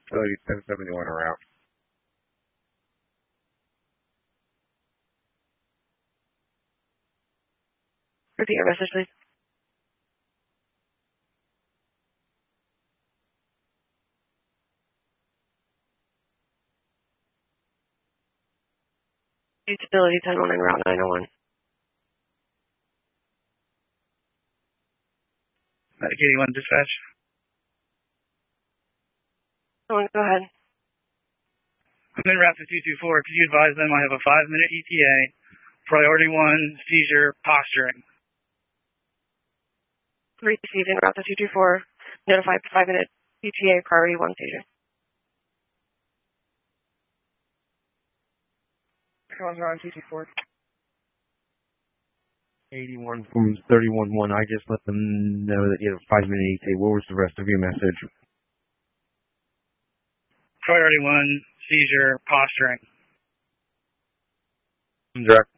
Facility 1071 are out. Repeat your message, please. Facility 1019, Route 901. Medic 81 dispatch. Go ahead. I'm in route to 224. Could you advise them I have a 5-minute ETA, priority 1, seizure, posturing. Received in route to 224. Notify 5-minute ETA, priority 1 seizure. Calls are on 224. 81 from 311. I just let them know that you have a 5-minute ETA. What was the rest of your message? Priority 1, seizure, posturing. Direct.